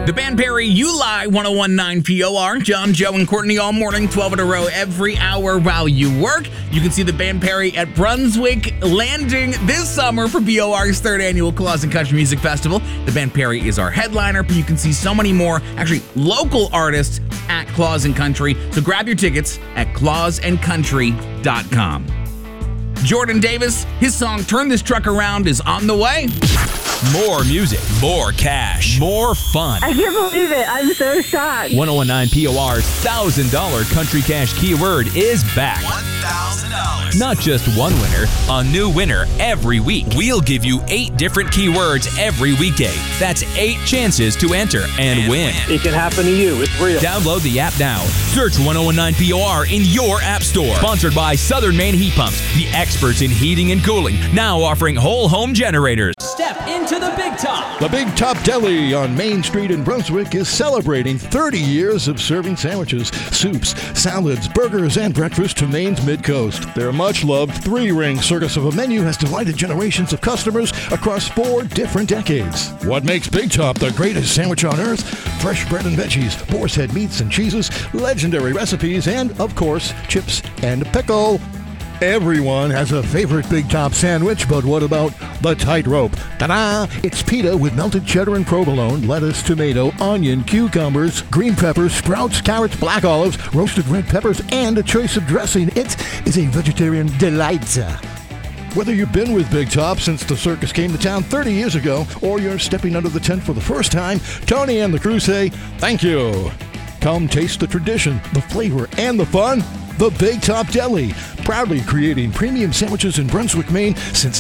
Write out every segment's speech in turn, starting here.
The Band Perry, You Lie, 1019 POR. John, Joe, and Courtney all morning, 12 in a row, every hour while you work. You can see the Band Perry at Brunswick Landing this summer for BOR's third annual Claws and Country Music Festival. The Band Perry is our headliner, but you can see so many more, actually local artists at Claws and Country. So grab your tickets at clawsandcountry.com. Jordan Davis, his song Turn This Truck Around is on the way. More music, more cash, more fun. I can't believe it. I'm so shocked. 1019 POR's $1,000 Country Cash keyword is back. $1,000. Not just one winner, a new winner every week. We'll give you 8 different keywords every weekday. That's 8 chances to enter and win. It can happen to you. It's real. Download the app now. Search 1019 POR in your app store. Sponsored by Southern Maine Heat Pumps, the experts in heating and cooling, now offering whole home generators. Step into the Big Top. The Big Top Deli on Main Street in Brunswick is celebrating 30 years of serving sandwiches, soups, salads, burgers, and breakfast to Maine's Mid-Coast. Their much-loved 3-ring circus of a menu has delighted generations of customers across 4 different decades. What makes Big Top the greatest sandwich on earth? Fresh bread and veggies, boar's head meats and cheeses, legendary recipes, and, of course, chips and pickle. Everyone has a favorite Big Top sandwich, but what about the tightrope? Ta-da! It's pita with melted cheddar and provolone, lettuce, tomato, onion, cucumbers, green peppers, sprouts, carrots, black olives, roasted red peppers, and a choice of dressing. It is a vegetarian delight. Whether you've been with Big Top since the circus came to town 30 years ago, or you're stepping under the tent for the first time, Tony and the crew say, thank you. Come taste the tradition, the flavor, and the fun. The Big Top Deli, proudly creating premium sandwiches in Brunswick, Maine since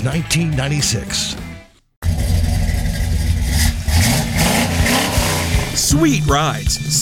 1996. Sweet rides.